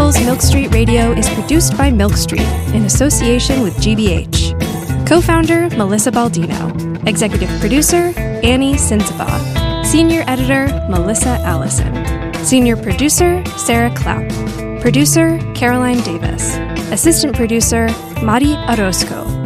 Chronicles Milk Street Radio is produced by Milk Street in association with GBH. Co-founder Melissa Baldino. Executive producer Annie Sinsaba. Senior editor Melissa Allison. Senior producer Sarah Clapp. Producer Caroline Davis. Assistant producer Mari Orozco.